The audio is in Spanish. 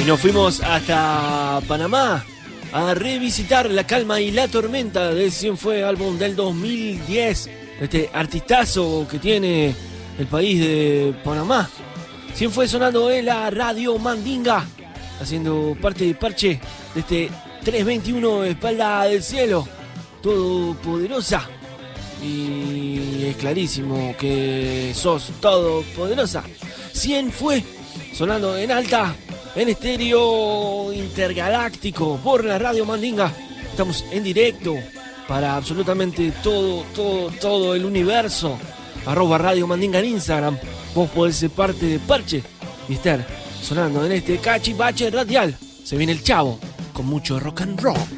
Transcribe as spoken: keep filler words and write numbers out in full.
nos fuimos hasta Panamá a revisitar La Calma y la Tormenta del Cienfuegos, álbum del dos mil diez. Este artistazo que tiene el país de Panamá. Cienfuegos sonando en la Radio Mandinga, haciendo parte de parche de este trescientos veintiuno Espalda del Cielo, todopoderosa. Y es clarísimo que sos todopoderosa. Cienfuegos sonando en alta, en estéreo intergaláctico por la Radio Mandinga. Estamos en directo para absolutamente todo, todo, todo el universo. Arroba Radio Mandinga en Instagram. Vos podés ser parte de parche y estar sonando en este cachivache radial. Se viene el Chavo con mucho rock and roll.